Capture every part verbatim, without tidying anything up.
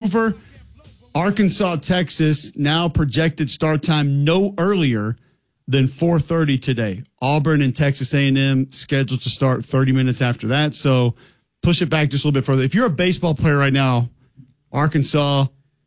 over. Arkansas, Texas, now projected start time no earlier than four thirty today. Auburn and Texas A and M scheduled to start thirty minutes after that. So push it back just a little bit further. If you're a baseball player right now, Arkansas,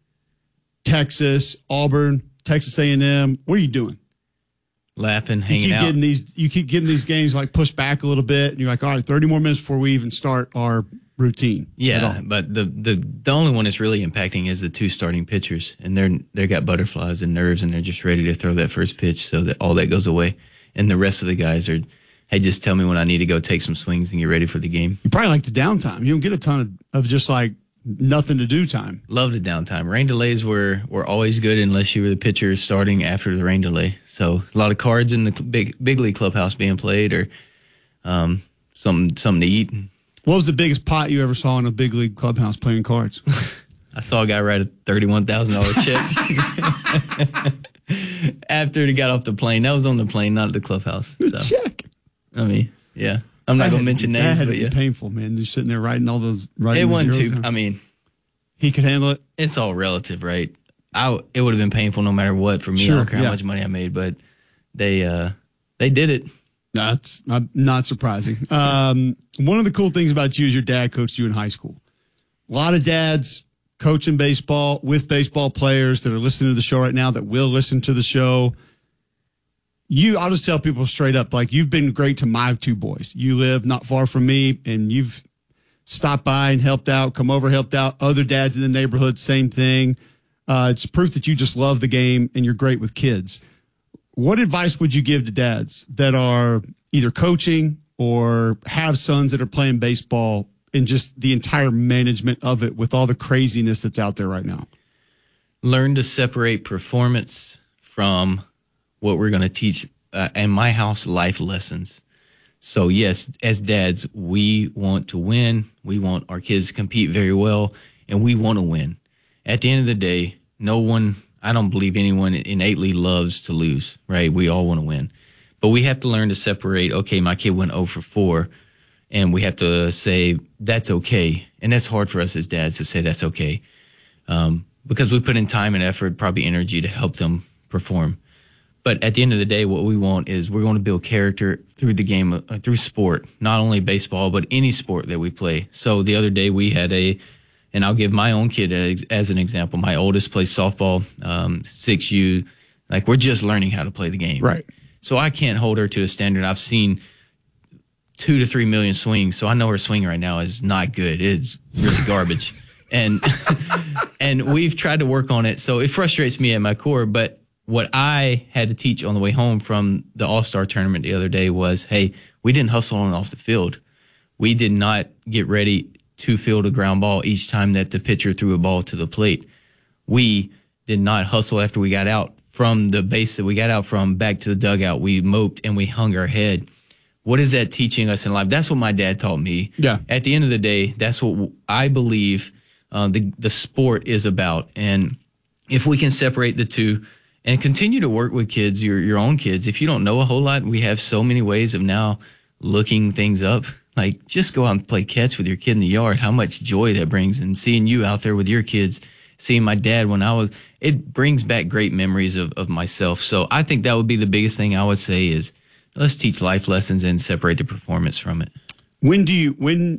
Texas, Auburn, Texas A and M, what are you doing? Laughing, you hanging keep out. Getting these, you keep getting these games like pushed back a little bit, and you're like, all right, thirty more minutes before we even start our routine. Yeah, but the, the the only one that's really impacting is the two starting pitchers, and they're they got butterflies and nerves, and they're just ready to throw that first pitch, so that all that goes away. And the rest of the guys are, hey, just tell me when I need to go take some swings and get ready for the game. You probably like the downtime. You don't get a ton of, of just like nothing to do time. Love the downtime. Rain delays were were always good unless you were the pitcher starting after the rain delay. So a lot of cards in the big big league clubhouse being played, or um, something something to eat. What was the biggest pot you ever saw in a big league clubhouse playing cards? I saw a guy write a thirty-one thousand dollars check after he got off the plane. That was on the plane, not the clubhouse. So. Check. I mean, yeah. I'm not going to mention names, that had but to yeah. be painful, man. Just sitting there writing all those. Writing It the wasn't zeros too. down. I mean, he could handle it. it's all relative, right? I it would have been painful no matter what for me. Sure, I don't care yeah. how much money I made, but they uh, they did it. That's not, not surprising. Um, one of the cool things about you is your dad coached you in high school. A lot of dads coaching baseball with baseball players that are listening to the show right now that will listen to the show. You, I'll just tell people straight up, like, you've been great to my two boys. You live not far from me, and you've stopped by and helped out, come over, helped out. Other dads in the neighborhood, same thing. Uh, it's proof that you just love the game and you're great with kids. What advice would you give to dads that are either coaching or have sons that are playing baseball and just the entire management of it with all the craziness that's out there right now? Learn to separate performance from what we're going to teach uh, in my house, life lessons. So yes, as dads, we want to win. We want our kids to compete very well, and we want to win. At the end of the day, no one, I don't believe anyone innately loves to lose, right? We all want to win. But we have to learn to separate, okay, my kid went oh for four, and we have to say, that's okay. And that's hard for us as dads to say that's okay, um, because we put in time and effort, probably energy to help them perform. But at the end of the day, what we want is we're going to build character through the game, uh, through sport, not only baseball, but any sport that we play. So the other day we had a, and I'll give my own kid a, as an example. My oldest plays softball, um, six U. Like, we're just learning how to play the game. Right. So I can't hold her to a standard. I've seen two to three million swings, so I know her swing right now is not good. It's really garbage. And and we've tried to work on it, so it frustrates me at my core. But what I had to teach on the way home from the All-Star tournament the other day was, hey, we didn't hustle on and off the field. We did not get ready to field a ground ball each time that the pitcher threw a ball to the plate. We did not hustle after we got out from the base that we got out from back to the dugout. We moped and we hung our head. What is that teaching us in life? That's what my dad taught me. Yeah. At the end of the day, that's what I believe uh, the the sport is about. And if we can separate the two and continue to work with kids, your your own kids, if you don't know a whole lot, we have so many ways of now looking things up. Like, just go out and play catch with your kid in the yard. How much joy that brings, and seeing you out there with your kids, seeing my dad when I was, it brings back great memories of, of myself. So I think that would be the biggest thing I would say is, let's teach life lessons and separate the performance from it. When do you, when,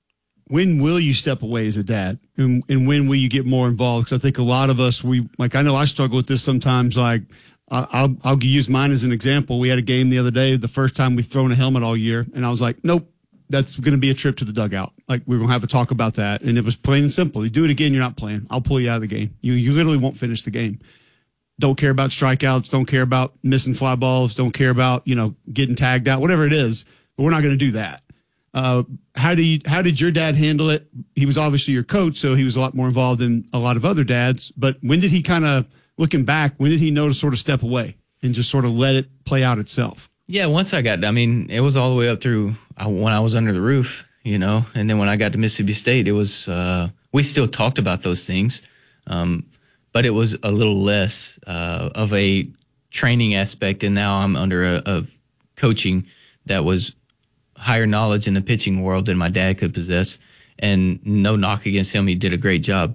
when will you step away as a dad? And, and when will you get more involved? Because I think a lot of us, we, like, I know I struggle with this sometimes. Like, I'll, I'll use mine as an example. We had a game the other day, the first time we've thrown a helmet all year. And I was like, nope, that's going to be a trip to the dugout. Like, we're going to have a talk about that. And it was plain and simple. You do it again, you're not playing. I'll pull you out of the game. You, you literally won't finish the game. Don't care about strikeouts. Don't care about missing fly balls. Don't care about, you know, getting tagged out, whatever it is. But we're not going to do that. Uh, how do you, how did your dad handle it? He was obviously your coach, so he was a lot more involved than a lot of other dads. But when did he kind of, looking back, when did he know to sort of step away and just sort of let it play out itself? Yeah, once I got, I mean, it was all the way up through uh, when I was under the roof, you know, and then when I got to Mississippi State, it was, uh, we still talked about those things, um, but it was a little less uh, of a training aspect, and now I'm under a, a coaching that was higher knowledge in the pitching world than my dad could possess, and no knock against him. He did a great job.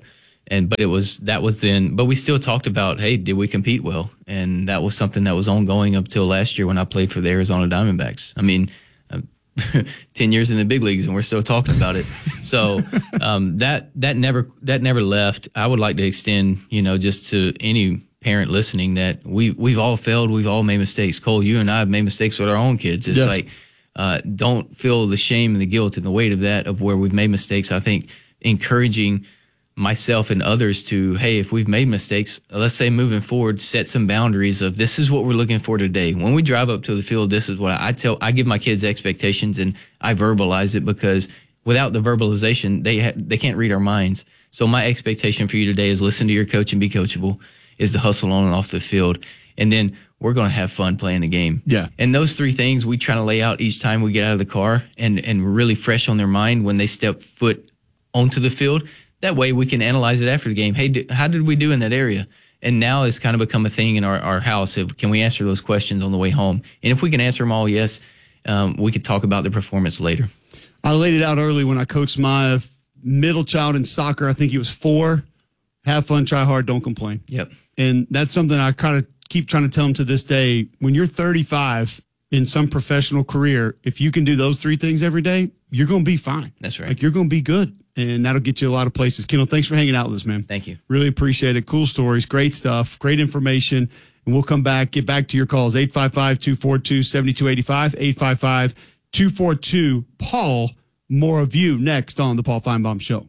And but it was that was then. But we still talked about, hey, did we compete well? And that was something that was ongoing up till last year when I played for the Arizona Diamondbacks. I mean, uh, ten years in the big leagues, and we're still talking about it. So um, that that never that never left. I would like to extend, you know, just to any parent listening that we we've all failed, we've all made mistakes. Cole, you and I have made mistakes with our own kids. It's yes. like uh, don't feel the shame and the guilt and the weight of that of where we've made mistakes. I think encouraging myself and others to, hey, if we've made mistakes, let's say moving forward, set some boundaries of this is what we're looking for today. When we drive up to the field, this is what I, I tell, I give my kids expectations and I verbalize it because without the verbalization, they ha- they can't read our minds. So my expectation for you today is listen to your coach and be coachable, is to hustle on and off the field. And then we're going to have fun playing the game. Yeah. And those three things we try to lay out each time we get out of the car and, and really fresh on their mind when they step foot onto the field. That way we can analyze it after the game. Hey, d- how did we do in that area? And now it's kind of become a thing in our, our house. Of, can we answer those questions on the way home? And if we can answer them all, yes, um, we could talk about the performance later. I laid it out early when I coached my middle child in soccer. I think he was four. Have fun, try hard, don't complain. Yep. And that's something I kind of keep trying to tell him to this day. When you're thirty-five in some professional career, if you can do those three things every day, you're going to be fine. That's right. Like you're going to be good. And that'll get you a lot of places. Kendall, thanks for hanging out with us, man. Thank you. Really appreciate it. Cool stories, great stuff, great information. And we'll come back, get back to your calls. eight five five, two four two, seven two eight five, eight five five, two four two, Paul. More of you next on The Paul Feinbaum Show.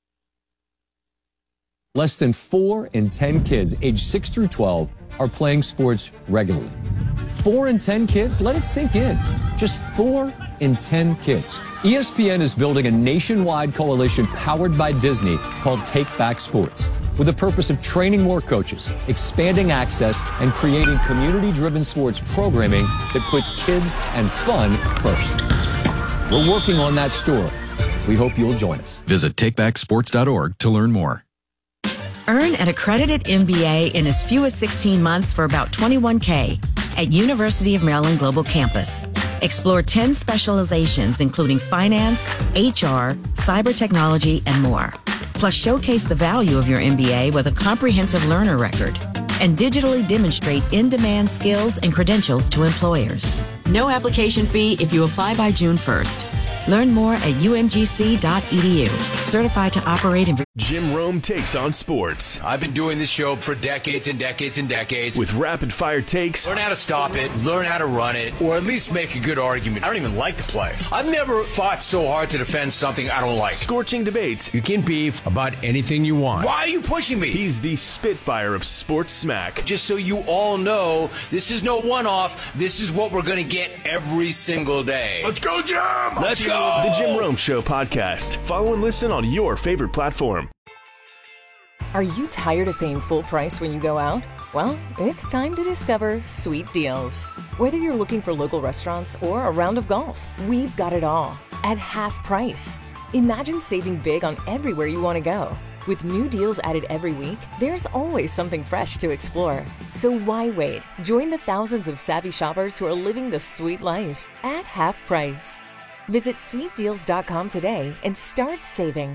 Less than four in ten kids aged six through twelve are playing sports regularly. Four in ten kids? Let it sink in. Just four in ten kids. E S P N is building a nationwide coalition powered by Disney called Take Back Sports, with the purpose of training more coaches, expanding access, and creating community-driven sports programming that puts kids and fun first. We're working on that story. We hope you'll join us. Visit take back sports dot org to learn more. Earn an accredited M B A in as few as sixteen months for about twenty-one K at University of Maryland Global Campus. Explore ten specializations, including finance, H R, cyber technology, and more. Plus, showcase the value of your M B A with a comprehensive learner record and digitally demonstrate in-demand skills and credentials to employers. No application fee if you apply by June first. Learn more at U M G C dot E D U. Certified to operate in... Jim Rome takes on sports. I've been doing this show for decades and decades and decades. With rapid-fire takes. Learn how to stop it, learn how to run it, or at least make a good argument. I don't even like to play. I've never fought so hard to defend something I don't like. Scorching debates. You can beef about anything you want. Why are you pushing me? He's the Spitfire of sports smack. Just so you all know, this is no one-off. This is what we're going to get every single day. Let's go, Jim! Let's go! The Jim Rome Show podcast. Follow and listen on your favorite platform. Are you tired of paying full price when you go out? Well, it's time to discover Sweet Deals. Whether you're looking for local restaurants or a round of golf, we've got it all at half price. Imagine saving big on everywhere you want to go. With new deals added every week, there's always something fresh to explore. So why wait? Join the thousands of savvy shoppers who are living the sweet life at half price. Visit sweet deals dot com today and start saving.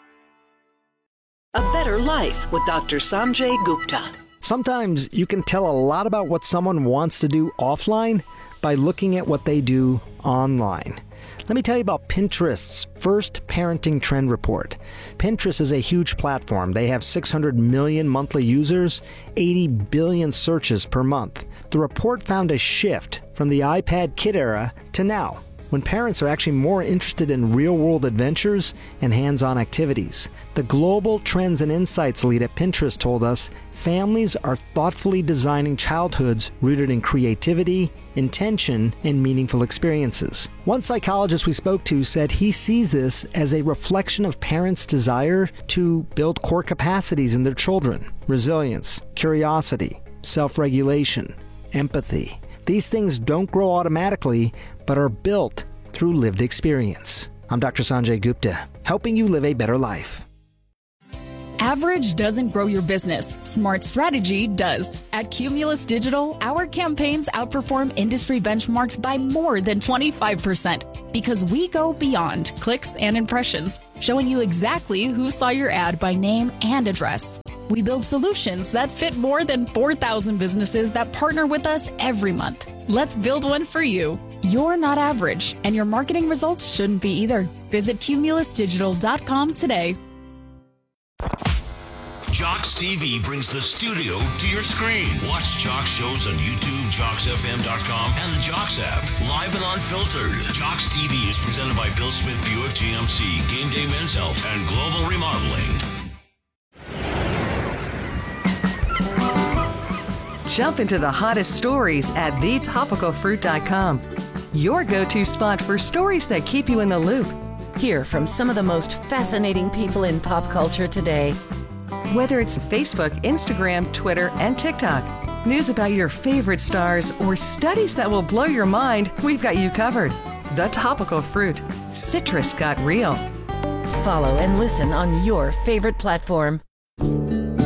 A Better Life with Doctor Sanjay Gupta. Sometimes you can tell a lot about what someone wants to do offline by looking at what they do online. Let me tell you about Pinterest's first parenting trend report. Pinterest is a huge platform. They have six hundred million monthly users, eighty billion searches per month. The report found a shift from the iPad kid era to now, when parents are actually more interested in real-world adventures and hands-on activities. The Global Trends and Insights lead at Pinterest told us families are thoughtfully designing childhoods rooted in creativity, intention, and meaningful experiences. One psychologist we spoke to said he sees this as a reflection of parents' desire to build core capacities in their children: resilience, curiosity, self-regulation, empathy. These things don't grow automatically, but are built through lived experience. I'm Doctor Sanjay Gupta, helping you live a better life. Average doesn't grow your business. Smart strategy does. At Cumulus Digital, our campaigns outperform industry benchmarks by more than twenty-five percent because we go beyond clicks and impressions. showing you exactly who saw your ad by name and address. We build solutions that fit more than four thousand businesses that partner with us every month. Let's build one for you. You're not average, and your marketing results shouldn't be either. Visit cumulus digital dot com today. Jocks T V brings the studio to your screen. Watch Jocks shows on YouTube, jocks f m dot com, and the Jocks app. Live and unfiltered. Jocks T V is presented by Bill Smith Buick G M C, Game Day Men's Health, and Global Remodeling. Jump into the hottest stories at the topical fruit dot com. Your go-to spot for stories that keep you in the loop. Hear from some of the most fascinating people in pop culture today. Whether it's Facebook, Instagram, Twitter, and TikTok, news about your favorite stars, or studies that will blow your mind, we've got you covered. The Topical Fruit. Citrus got real. Follow and listen on your favorite platform.